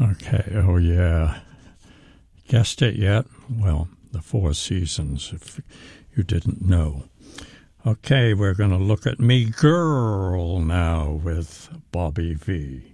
Okay, oh yeah. Guessed it yet? Well, the Four Seasons, if you didn't know. Okay, we're going to look at Me Girl now with Bobby V.